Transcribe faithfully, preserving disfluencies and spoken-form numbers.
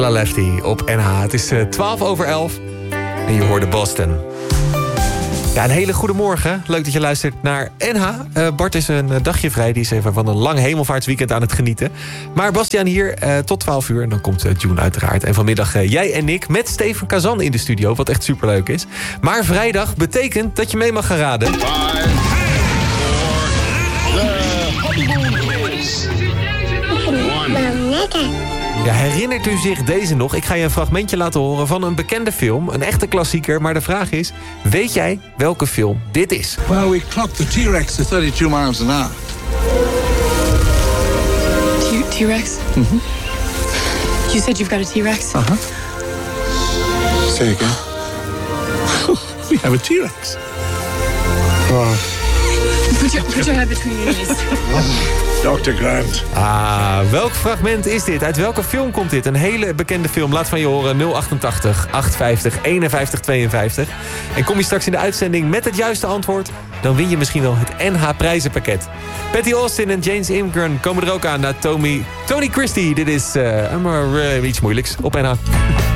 La Lefty op N H. Het is uh, twaalf over elf en je hoorde Boston. Ja, een hele goede morgen. Leuk dat je luistert naar N H. Uh, Bart is een dagje vrij. Die is even van een lang hemelvaartsweekend aan het genieten. Maar Bastiaan hier uh, tot twaalf uur. En dan komt uh, June uiteraard. En vanmiddag uh, jij en ik met Steven Kazan in de studio. Wat echt superleuk is. Maar vrijdag betekent dat je mee mag gaan raden. Ja, herinnert u zich deze nog? Ik ga je een fragmentje laten horen van een bekende film. Een echte klassieker, maar de vraag is... weet jij welke film dit is? Well, we clocked the T-Rex to thirty-two miles an hour. T-Rex? Mm-hmm. You said you've got a T-Rex? Uh-huh. Say again. We have a T-Rex. Oh. Put your, put your head between your knees. dokter Grant. Ah, welk fragment is dit? Uit welke film komt dit? Een hele bekende film. Laat van je horen. nul achtentachtig, achthonderdvijftig, eenenvijftig, tweeënvijftig. En kom je straks in de uitzending met het juiste antwoord... dan win je misschien wel het N H-prijzenpakket. Patty Austin en James Ingram komen er ook aan naar Tommy, Tony Christie. Dit is uh, uh, iets moeilijks op N H.